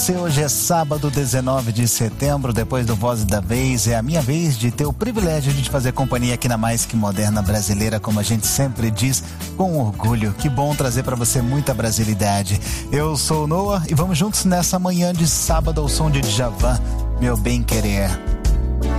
Hoje é sábado, 19 de setembro, depois do Voz da Vez, é a minha vez de ter o privilégio de te fazer companhia aqui na Mais Que Moderna Brasileira, como a gente sempre diz, com orgulho. Que bom trazer para você muita brasilidade. Eu sou o Noah e vamos juntos nessa manhã de sábado ao som de Djavan, Meu Bem Querer.